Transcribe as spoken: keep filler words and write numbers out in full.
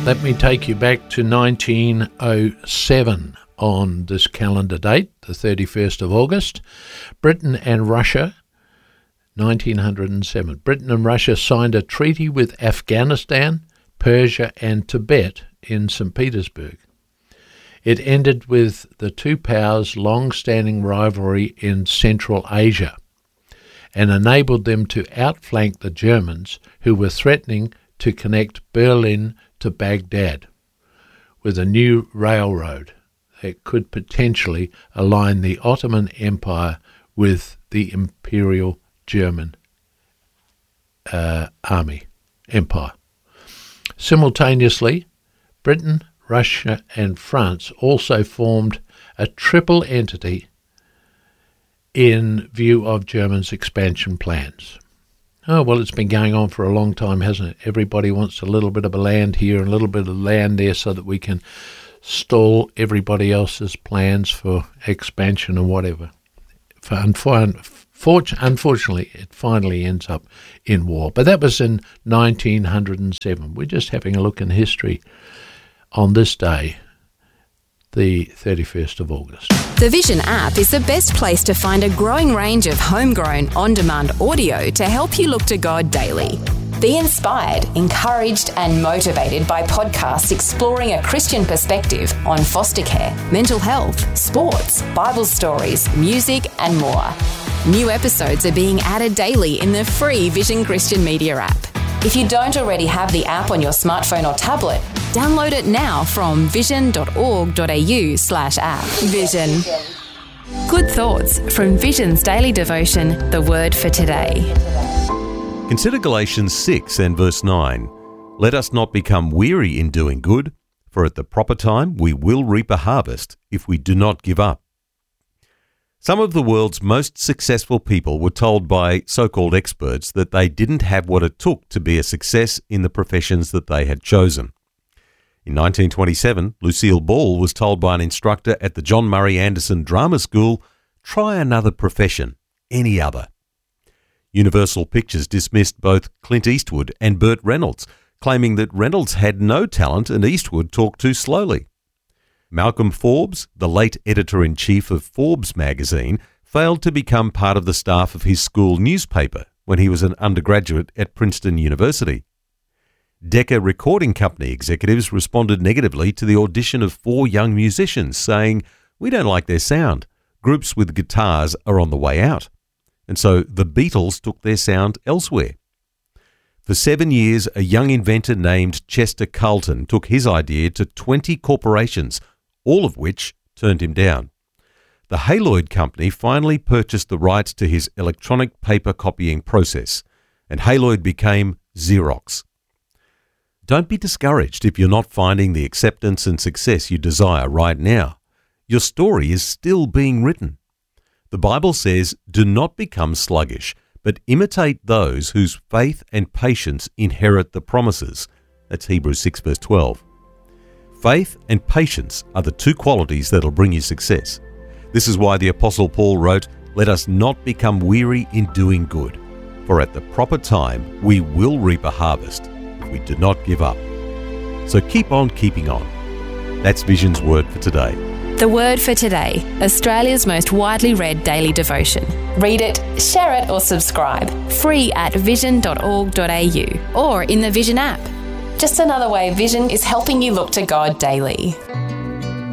Let me take you back to nineteen oh seven on this calendar date, the thirty-first of August. Britain and Russia, nineteen oh seven. Britain and Russia signed a treaty with Afghanistan, Persia and Tibet in Saint Petersburg. It ended with the two powers' long-standing rivalry in Central Asia and enabled them to outflank the Germans, who were threatening to connect Berlin to Baghdad with a new railroad that could potentially align the Ottoman Empire with the Imperial German uh, Army Empire. Simultaneously, Britain, Russia and France also formed a triple entity in view of Germany's expansion plans. Oh, well, it's been going on for a long time, hasn't it? Everybody wants a little bit of a land here and a little bit of land there so that we can stall everybody else's plans for expansion and whatever. For unfortunately, it finally ends up in war. But that was in nineteen oh seven. We're just having a look in history on this day, the thirty-first of August. The Vision app is the best place to find a growing range of homegrown, on-demand audio to help you look to God daily. Be inspired, encouraged and motivated by podcasts exploring a Christian perspective on foster care, mental health, sports, Bible stories, music and more. New episodes are being added daily in the free Vision Christian Media app. If you don't already have the app on your smartphone or tablet, download it now from vision.org.au slash app. Vision. Good thoughts from Vision's daily devotion, The Word for Today. Consider Galatians six and verse nine. Let us not become weary in doing good, for at the proper time we will reap a harvest if we do not give up. Some of the world's most successful people were told by so-called experts that they didn't have what it took to be a success in the professions that they had chosen. In nineteen twenty-seven, Lucille Ball was told by an instructor at the John Murray Anderson Drama School, try another profession, any other. Universal Pictures dismissed both Clint Eastwood and Burt Reynolds, claiming that Reynolds had no talent and Eastwood talked too slowly. Malcolm Forbes, the late editor-in-chief of Forbes magazine, failed to become part of the staff of his school newspaper when he was an undergraduate at Princeton University. Decca Recording Company executives responded negatively to the audition of four young musicians, saying, "We don't like their sound. Groups with guitars are on the way out." And so the Beatles took their sound elsewhere. For seven years, a young inventor named Chester Carlton took his idea to twenty corporations, all of which turned him down. The Haloid Company finally purchased the rights to his electronic paper copying process, and Haloid became Xerox. Don't be discouraged if you're not finding the acceptance and success you desire right now. Your story is still being written. The Bible says, do not become sluggish, but imitate those whose faith and patience inherit the promises. That's Hebrews six verse twelve. Faith and patience are the two qualities that'll bring you success. This is why the Apostle Paul wrote, let us not become weary in doing good, for at the proper time we will reap a harvest if we do not give up. So keep on keeping on. That's Vision's Word for today. The Word for Today, Australia's most widely read daily devotion. Read it, share it or subscribe. Free at vision dot org dot a u or in the Vision app. Just another way Vision is helping you look to God daily.